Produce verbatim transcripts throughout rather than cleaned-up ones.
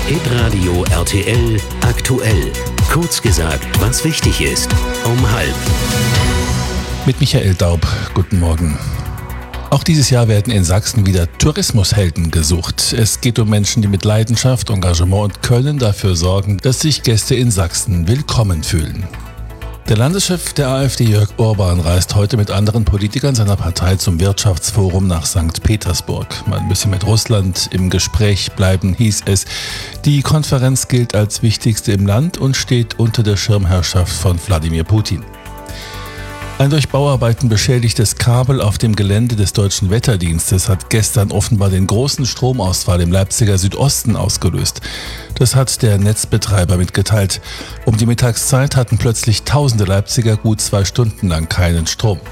Hitradio R T L aktuell. Kurz gesagt, was wichtig ist. Um halb. Mit Michael Daub. Guten Morgen. Auch dieses Jahr werden in Sachsen wieder Tourismushelden gesucht. Es geht um Menschen, die mit Leidenschaft, Engagement und Können dafür sorgen, dass sich Gäste in Sachsen willkommen fühlen. Der Landeschef der AfD, Jörg Orban, reist heute mit anderen Politikern seiner Partei zum Wirtschaftsforum nach Sankt Petersburg. Man müsse mit Russland im Gespräch bleiben, hieß es. Die Konferenz gilt als wichtigste im Land und steht unter der Schirmherrschaft von Wladimir Putin. Ein durch Bauarbeiten beschädigtes Kabel auf dem Gelände des Deutschen Wetterdienstes hat gestern offenbar den großen Stromausfall im Leipziger Südosten ausgelöst. Das hat der Netzbetreiber mitgeteilt. Um die Mittagszeit hatten plötzlich tausende Leipziger gut zwei Stunden lang keinen Strom.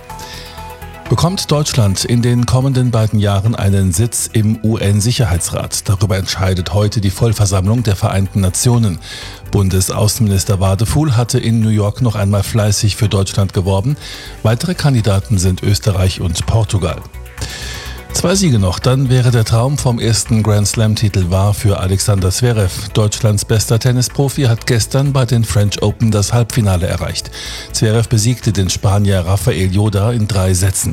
Bekommt Deutschland in den kommenden beiden Jahren einen Sitz im U N-Sicherheitsrat? Darüber entscheidet heute die Vollversammlung der Vereinten Nationen. Bundesaußenminister Wadefuhl hatte in New York noch einmal fleißig für Deutschland geworben. Weitere Kandidaten sind Österreich und Portugal. Zwei Siege noch, dann wäre der Traum vom ersten Grand-Slam-Titel wahr für Alexander Zverev. Deutschlands bester Tennisprofi hat gestern bei den French Open das Halbfinale erreicht. Zverev besiegte den Spanier Rafael Joda in drei Sätzen.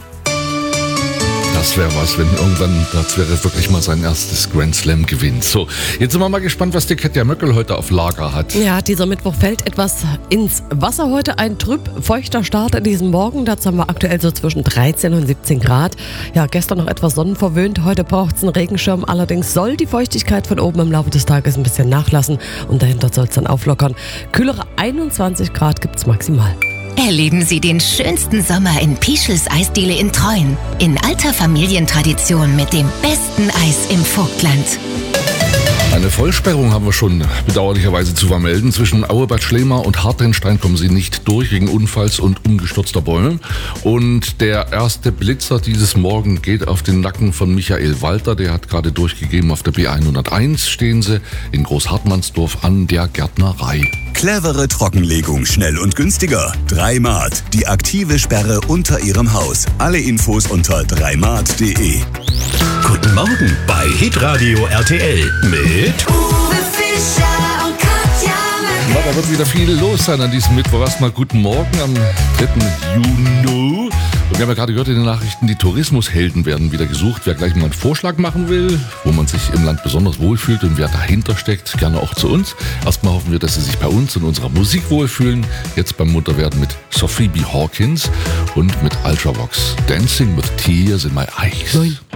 Das wäre was, wenn irgendwann der Zverev wirklich mal sein erstes Grand Slam gewinnt. So, jetzt sind wir mal gespannt, was die Katja Möckel heute auf Lager hat. Ja, dieser Mittwoch fällt etwas ins Wasser heute. Ein trüb, feuchter Start in diesem Morgen. Dazu haben wir aktuell so zwischen dreizehn und siebzehn Grad. Ja, gestern noch etwas sonnenverwöhnt. Heute braucht es einen Regenschirm. Allerdings soll die Feuchtigkeit von oben im Laufe des Tages ein bisschen nachlassen. Und dahinter soll es dann auflockern. Kühlere einundzwanzig Grad gibt es maximal. Erleben Sie den schönsten Sommer in Pischels Eisdiele in Treuen. In alter Familientradition mit dem besten Eis im Vogtland. Eine Vollsperrung haben wir schon bedauerlicherweise zu vermelden. Zwischen Auebad Schlema und Hartenstein kommen sie nicht durch wegen Unfalls und umgestürzter Bäume. Und der erste Blitzer dieses Morgen geht auf den Nacken von Michael Walter. Der hat gerade durchgegeben, auf der B hunderteins stehen sie in Großhartmannsdorf an der Gärtnerei. Clevere Trockenlegung, schnell und günstiger. Dreimat, die aktive Sperre unter Ihrem Haus. Alle Infos unter dreimat punkt de. Guten Morgen bei Hitradio R T L mit Uwe Fischer und Katja Möckel. Ja, da wird wieder viel los sein an diesem Mittwoch. Erstmal guten Morgen am dritten Juni. Und wir haben ja gerade gehört in den Nachrichten, die Tourismushelden werden wieder gesucht. Wer gleich mal einen Vorschlag machen will, wo man sich im Land besonders wohlfühlt und wer dahinter steckt, gerne auch zu uns. Erstmal hoffen wir, dass Sie sich bei uns und unserer Musik wohlfühlen. Jetzt beim Munterwerden mit Sophie B. Hawkins und mit Ultravox. Dancing with Tears in My Eyes. Nein.